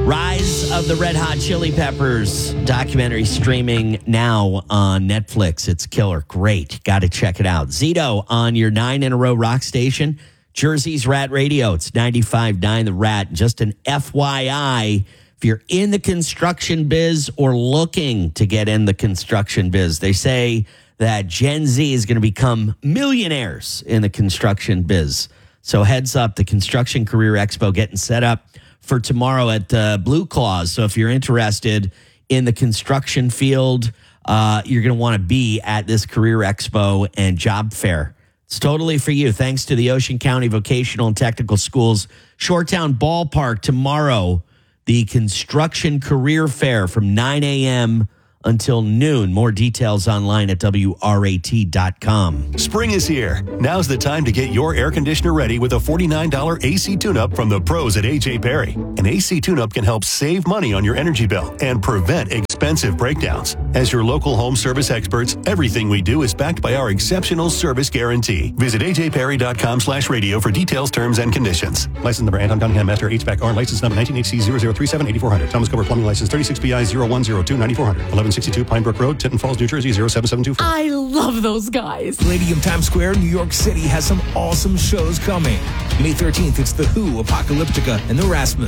Rise of the Red Hot Chili Peppers documentary streaming now on Netflix. It's killer. Great. Got to check it out. Zito on your 9 in a row rock station, Jersey's Rat Radio. It's 95.9 The Rat. Just an FYI, if you're in the construction biz or looking to get in the construction biz, they say that Gen Z is going to become millionaires in the construction biz. So heads up, the Construction Career Expo getting set up for tomorrow at Blue Claws. So if you're interested in the construction field, you're going to want to be at this Career Expo and Job Fair. It's totally for you. Thanks to the Ocean County Vocational and Technical Schools Shoretown Ballpark tomorrow, the Construction Career Fair from 9 a.m. until noon. More details online at WRAT.com. Spring is here. Now's the time to get your air conditioner ready with a $49 AC tune-up from the pros at AJ Perry. An AC tune-up can help save money on your energy bill and prevent expensive breakdowns. As your local home service experts, everything we do is backed by our exceptional service guarantee. Visit ajperry.com/radio for details, terms, and conditions. License number Anton Cunningham, Master HVAC/R, license number 19HC0037-8400. Thomas Cover Plumbing License 36BI0102-9400. 1162 Pine Brook Road, Tinton Falls, New Jersey 07724. I love those guys. Palladium Times Square, New York City has some awesome shows coming. May 13th, it's The Who, Apocalyptica, and The Rasmus.